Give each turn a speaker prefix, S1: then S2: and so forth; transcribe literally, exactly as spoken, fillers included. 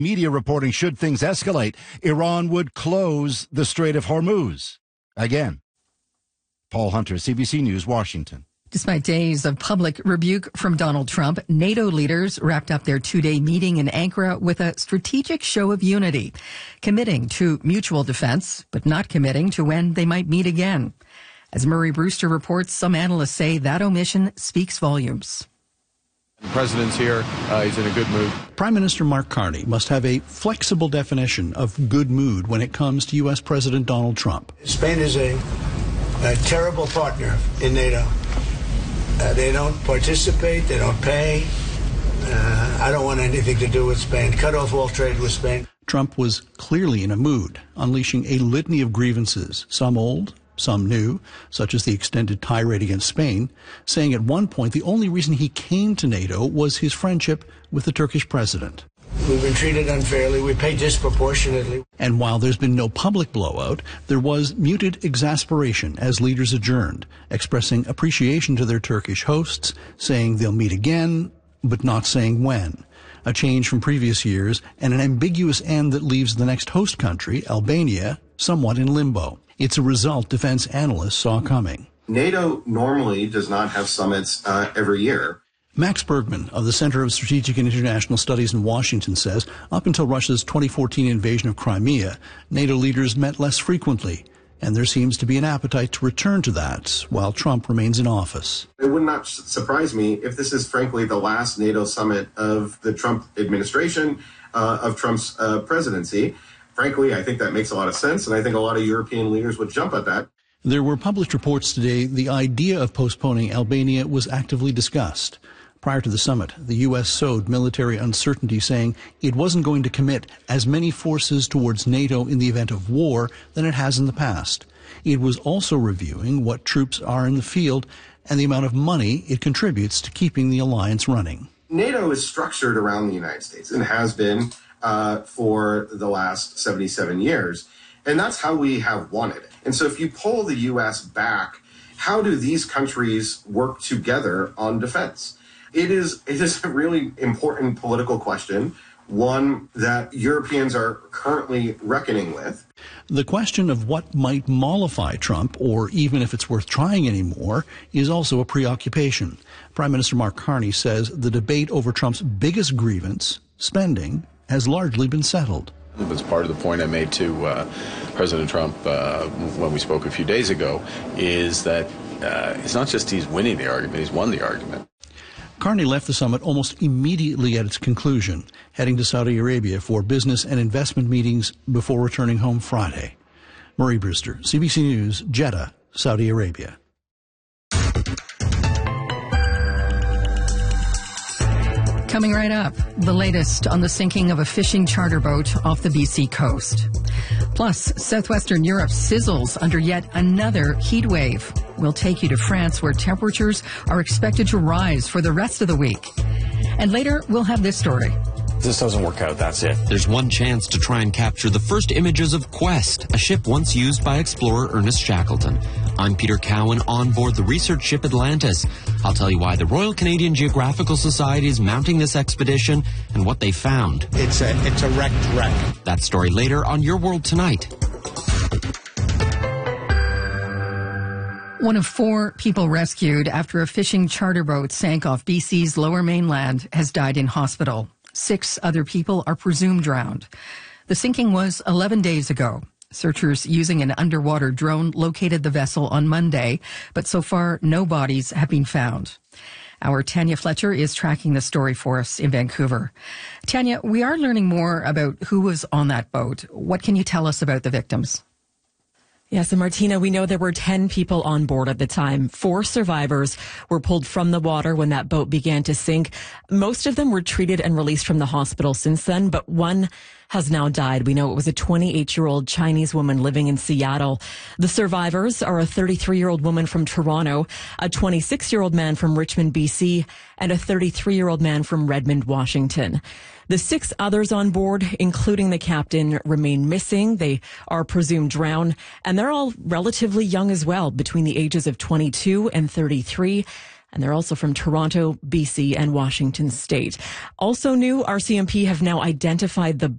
S1: Media reporting, should things escalate, Iran would close the Strait of Hormuz. Again. Paul Hunter, C B C News, Washington.
S2: Despite days of public rebuke from Donald Trump, NATO leaders wrapped up their two-day meeting in Ankara with a strategic show of unity, committing to mutual defense, but not committing to when they might meet again. As Murray Brewster reports, some analysts say that omission speaks volumes.
S3: The president's here. Uh, he's in a good mood.
S4: Prime Minister Mark Carney must have a flexible definition of good mood when it comes to U S. President Donald Trump.
S5: Spain is a, a terrible partner in NATO. Uh, they don't participate. They don't pay. Uh, I don't want anything to do with Spain. Cut off all trade with Spain.
S4: Trump was clearly in a mood, unleashing a litany of grievances, some old, some new, such as the extended tirade against Spain, saying at one point the only reason he came to NATO was his friendship with the Turkish president.
S5: We've been treated unfairly. We pay disproportionately.
S4: And while there's been no public blowout, there was muted exasperation as leaders adjourned, expressing appreciation to their Turkish hosts, saying they'll meet again, but not saying when. A change from previous years and an ambiguous end that leaves the next host country, Albania, somewhat in limbo. It's a result defense analysts saw coming.
S6: NATO normally does not have summits uh, every year.
S4: Max Bergman of the Center of Strategic and International Studies in Washington says up until Russia's twenty fourteen invasion of Crimea, NATO leaders met less frequently, and there seems to be an appetite to return to that while Trump remains in office.
S6: It would not surprise me if this is frankly the last NATO summit of the Trump administration, uh, of Trump's uh, presidency. Frankly, I think that makes a lot of sense, and I think a lot of European leaders would jump at that.
S4: There were published reports today the idea of postponing Albania was actively discussed. Prior to the summit, the U S sowed military uncertainty, saying it wasn't going to commit as many forces towards NATO in the event of war than it has in the past. It was also reviewing what troops are in the field and the amount of money it contributes to keeping the alliance running.
S6: NATO is structured around the United States and has been uh, for the last seventy-seven years. And that's how we have wanted it. And so if you pull the U S back, how do these countries work together on defense? It is it is a really important political question, one that Europeans are currently reckoning with.
S4: The question of what might mollify Trump, or even if it's worth trying anymore, is also a preoccupation. Prime Minister Mark Carney says the debate over Trump's biggest grievance, spending, has largely been settled.
S3: It was part of the point I made to uh, President Trump uh, when we spoke a few days ago, is that uh, it's not just he's winning the argument, he's won the argument.
S4: Carney left the summit almost immediately at its conclusion, heading to Saudi Arabia for business and investment meetings before returning home Friday. Murray Brewster, C B C News, Jeddah, Saudi Arabia.
S2: Coming right up, the latest on the sinking of a fishing charter boat off the B C coast. Plus, southwestern Europe sizzles under yet another heat wave. We'll take you to France, where temperatures are expected to rise for the rest of the week. And later, we'll have this story.
S7: This doesn't work out, that's it.
S8: There's one chance to try and capture the first images of Quest, a ship once used by explorer Ernest Shackleton. I'm Peter Cowan on board the research ship Atlantis. I'll tell you why the Royal Canadian Geographical Society is mounting this expedition and what they found.
S9: It's a, it's a wrecked wreck.
S8: That story later on Your World Tonight.
S2: One of four people rescued after a fishing charter boat sank off B C's lower mainland has died in hospital. Six other people are presumed drowned. The sinking was eleven days ago. Searchers using an underwater drone located the vessel on Monday, but so far no bodies have been found. Our Tanya Fletcher is tracking the story for us in Vancouver. Tanya, we are learning more about who was on that boat. What can you tell us about the victims?
S10: Yes, and Martina, we know there were ten people on board at the time. Four survivors were pulled from the water when that boat began to sink. Most of them were treated and released from the hospital since then, but one has now died. We know it was a twenty-eight-year-old Chinese woman living in Seattle. The survivors are a thirty-three-year-old woman from Toronto, a twenty-six-year-old man from Richmond, B C, and a thirty-three-year-old man from Redmond, Washington. The six others on board, including the captain, remain missing. They are presumed drowned, and they're all relatively young as well, between the ages of twenty-two and thirty-three. And they're also from Toronto, B C, and Washington State. Also new, R C M P have now identified the